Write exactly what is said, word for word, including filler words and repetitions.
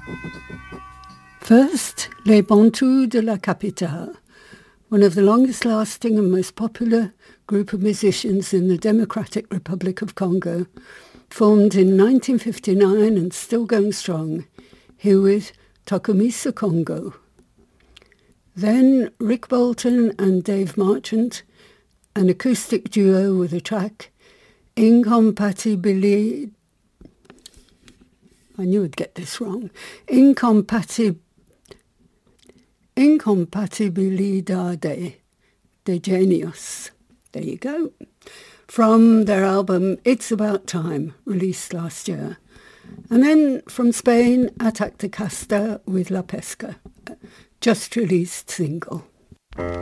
First, Les Bantous de la Capitale, one of the longest-lasting and most popular group of musicians in the Democratic Republic of Congo, formed in nineteen fifty-nine and still going strong, here with Tokomisa Congo. Then Rick Bolton and Dave Marchant, an acoustic duo with a track, Incompatibility. I knew I'd get this wrong. Incompatibility. Incompatibilidade de Genius. There you go. From their album It's About Time, released last year. And then from Spain, Atac de Casta with La Pesca, just released single.